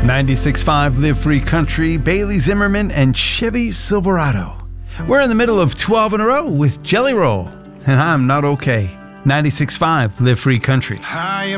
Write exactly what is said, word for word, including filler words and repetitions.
ninety-six point five Live Free Country, Bailey Zimmerman, and Chevy Silverado. We're in the middle of twelve in a row with Jelly Roll, and I'm not okay. ninety-six point five Live Free Country. I am